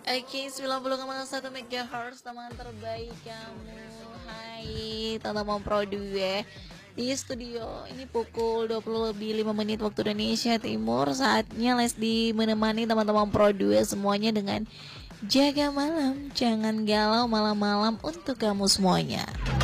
Oke, 90,1 MHz teman terbaik kamu. Hai, teman-teman Pro 2 di studio. Ini pukul 20 lebih 5 menit waktu Indonesia Timur. Saatnya Lesdi menemani teman-teman Pro 2 semuanya dengan Jaga Malam. Jangan galau malam-malam untuk kamu semuanya.